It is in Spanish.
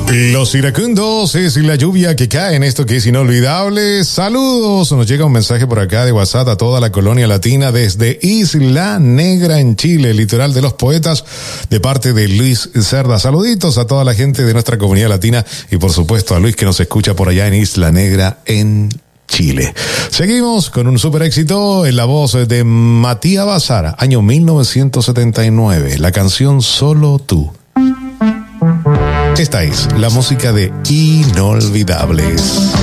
Los iracundos es la lluvia que cae en esto que es inolvidable. Saludos, nos llega un mensaje por acá de WhatsApp a toda la colonia latina desde Isla Negra en Chile, litoral de los poetas, de parte de Luis Cerda. Saluditos a toda la gente de nuestra comunidad latina y por supuesto a Luis que nos escucha por allá en Isla Negra en Chile. Seguimos con un super éxito en la voz de Matías Bazara, año 1979, la canción Solo Tú. Esta es la música de Inolvidables.